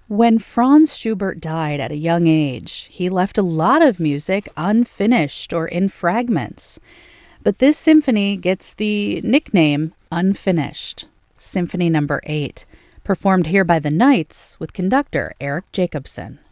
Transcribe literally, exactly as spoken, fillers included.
When Franz Schubert died at a young age, he left a lot of music unfinished or in fragments. But this symphony gets the nickname Unfinished. Symphony number eight, performed here by the Knights with conductor Eric Jacobson.